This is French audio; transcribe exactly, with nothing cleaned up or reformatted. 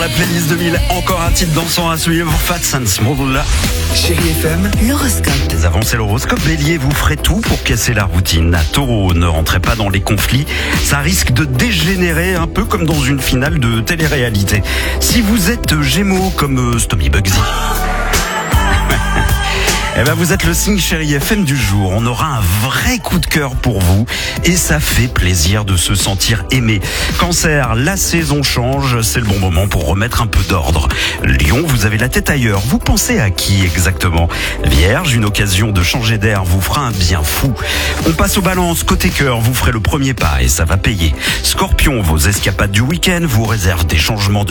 La playlist deux mille, encore un titre dansant à suivre, Fats and Small. Chérie F M, L'horoscope. Les avancées l'horoscope, Bélier, vous ferez tout pour casser la routine. Taureau, ne rentrez pas dans les conflits, ça risque de dégénérer un peu comme dans une finale de télé-réalité. Si vous êtes Gémeaux comme euh, Stomy Bugsy, eh ben vous êtes le signe Chérie F M du jour. On aura un vrai coup de cœur pour vous et ça fait plaisir de se sentir aimé. Cancer, la saison change, c'est le bon moment pour remettre un peu d'ordre. Lion, vous avez la tête ailleurs. Vous pensez à qui exactement? Vierge, une occasion de changer d'air vous fera un bien fou. On passe aux balances. Côté cœur, vous ferez le premier pas et ça va payer. Scorpion, vos escapades du week-end vous réservent des changements de